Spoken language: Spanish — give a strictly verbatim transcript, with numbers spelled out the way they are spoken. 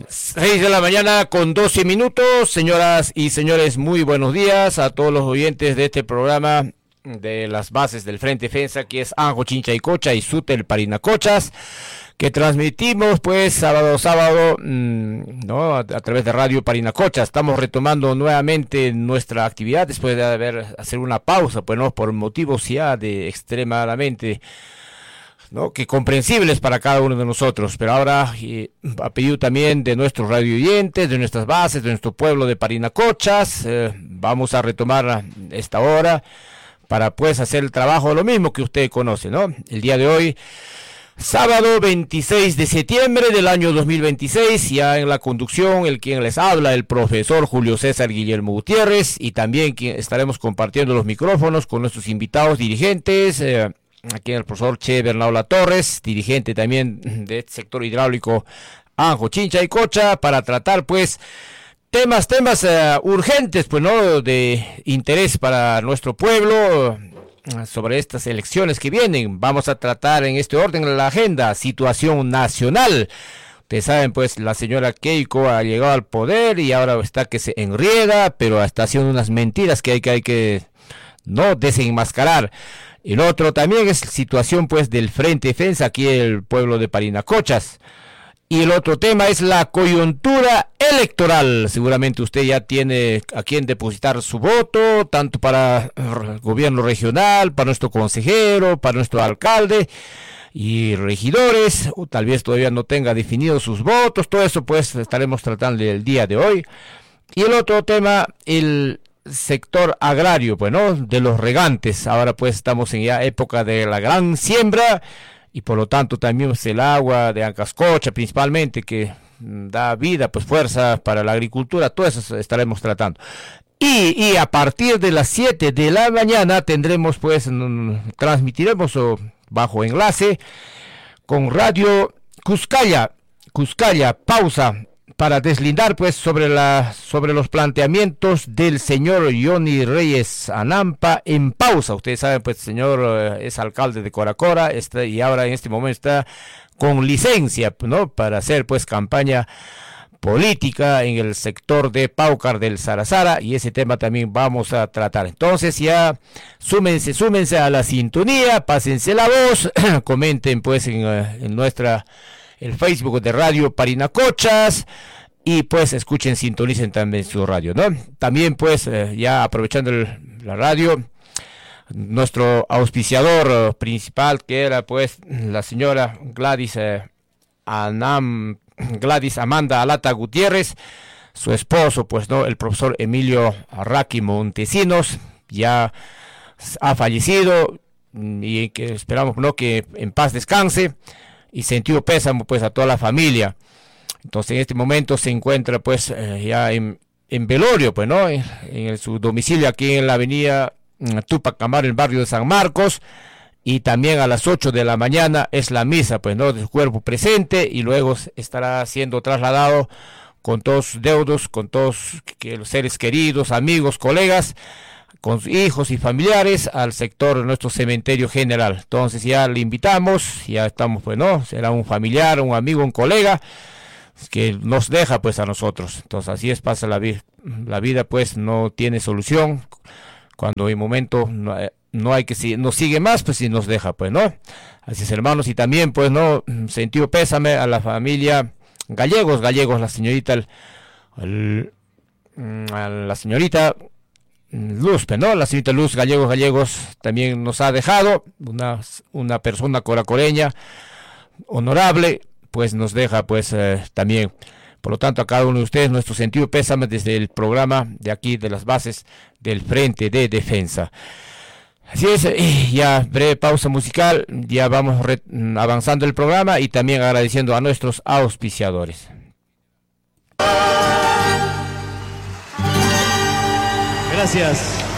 Seis de la mañana con doce minutos, señoras y señores, muy buenos días a todos los oyentes de este programa de las bases del Frente Defensa, que es Anjo Chinchaycocha y Sutel Parinacochas, que transmitimos pues sábado sábado mmm, no a, a través de Radio Parinacochas. Estamos retomando nuevamente nuestra actividad después de haber hacer una pausa, pues no, por motivos ya de extremadamente ¿no? que comprensibles para cada uno de nosotros, pero ahora eh, a pedido también de nuestros radio oyentes, de nuestras bases, de nuestro pueblo de Parinacochas, eh, vamos a retomar esta hora para pues hacer el trabajo, lo mismo que usted conoce, ¿no? El día de hoy, sábado veintiséis de septiembre del año dos mil veintiséis, ya en la conducción, el quien les habla, el profesor Julio César Guillermo Gutiérrez, y también quien estaremos compartiendo los micrófonos con nuestros invitados dirigentes, eh, aquí el profesor Che Bernaula Torres, dirigente también de este sector hidráulico Anjo Chinchaycocha, para tratar pues temas, temas uh, urgentes, pues no, de interés para nuestro pueblo, uh, sobre estas elecciones que vienen. Vamos a tratar en este orden la agenda, situación nacional. Ustedes saben, pues, la señora Keiko ha llegado al poder y ahora está que se enrieda, pero está haciendo unas mentiras que hay que, hay que no desenmascarar. El otro también es situación pues del Frente Defensa aquí en el pueblo de Parinacochas. Y el otro tema es la coyuntura electoral. Seguramente usted ya tiene a quien depositar su voto, tanto para el gobierno regional, para nuestro consejero, para nuestro alcalde y regidores, o tal vez todavía no tenga definidos sus votos. Todo eso pues estaremos tratando el día de hoy. Y el otro tema, el sector agrario, pues, ¿no? De los regantes. Ahora pues estamos en ya época de la gran siembra y por lo tanto también pues, el agua de Ancascocha principalmente, que da vida, pues fuerza para la agricultura. Todo eso estaremos tratando. Y, y a partir de las siete de la mañana tendremos pues, mm, transmitiremos oh, bajo enlace con Radio Cuscaya, Cuscaya, pausa, para deslindar pues sobre la sobre los planteamientos del señor Johnny Reyes Anampa en pausa. Ustedes saben, pues el señor eh, es alcalde de Coracora, está, y ahora en este momento está con licencia, ¿no? Para hacer pues campaña política en el sector de Paucar del Sarazara, y ese tema también vamos a tratar. Entonces ya súmense, súmense a la sintonía, pásense la voz, comenten pues en, en nuestra el Facebook de Radio Parinacochas, y pues escuchen, sintonicen también su radio, ¿no? También pues eh, ya aprovechando el, la radio, nuestro auspiciador uh, principal, que era pues la señora Gladys eh, Anam, Gladys Amanda Alata Gutiérrez, su esposo pues no, el profesor Emilio Arraqui Montesinos, ya ha fallecido, y que esperamos no que en paz descanse. Y sentido pésamo pues a toda la familia. Entonces en este momento se encuentra pues eh, ya en, en velorio, pues no, en, en su domicilio aquí en la avenida Túpac Amaru, en el barrio de San Marcos, y también a las ocho de la mañana es la misa, pues no, del cuerpo presente, y luego estará siendo trasladado con todos sus deudos, con todos que, los seres queridos, amigos, colegas, con sus hijos y familiares al sector de nuestro cementerio general. Entonces ya le invitamos, ya estamos pues no, será un familiar, un amigo, un colega que nos deja pues a nosotros. Entonces así es, pasa la vida, la vida pues no tiene solución, cuando en momento no, no hay que si nos sigue más, pues si nos deja pues no. Así es, hermanos, y también pues no, sentido pésame a la familia Gallegos, Gallegos, la señorita el, el, a la señorita Luz, ¿no? La señorita Luz Gallegos Gallegos también nos ha dejado, una, una persona coracoreña honorable, pues nos deja pues eh, también. Por lo tanto, a cada uno de ustedes nuestro sentido pésame desde el programa de aquí de las bases del Frente de Defensa. Así es, ya breve pausa musical, ya vamos re, avanzando el programa y también agradeciendo a nuestros auspiciadores. Gracias.